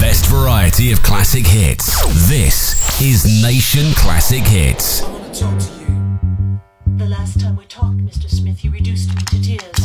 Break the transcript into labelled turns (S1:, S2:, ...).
S1: best variety of classic hits. This is Nation Classic Hits.
S2: I want to talk to you.
S3: The last time we talked, Mr. Smith, you reduced me to tears.